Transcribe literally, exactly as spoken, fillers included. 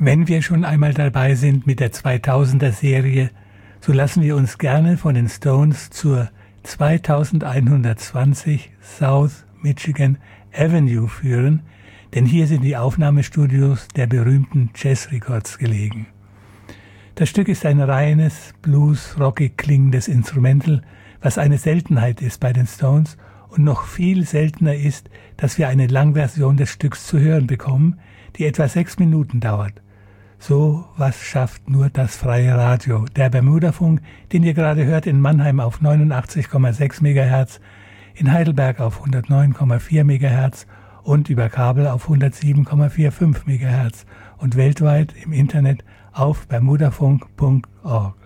Wenn wir schon einmal dabei sind mit der zweitausender-Serie, so lassen wir uns gerne von den Stones zur zweitausendeinhundertzwanzig South Michigan Avenue führen, denn hier sind die Aufnahmestudios der berühmten Jazz Records gelegen. Das Stück ist ein reines, blues-rockig klingendes Instrumental, was eine Seltenheit ist bei den Stones und noch viel seltener ist, dass wir eine Langversion des Stücks zu hören bekommen, die etwa sechs Minuten dauert. So was schafft nur das freie Radio. Der Bermudafunk, den ihr gerade hört, in Mannheim auf neunundachtzig Komma sechs Megahertz, in Heidelberg auf hundertneun Komma vier Megahertz und über Kabel auf hundertsieben Komma fünfundvierzig Megahertz und weltweit im Internet auf bermudafunk punkt org.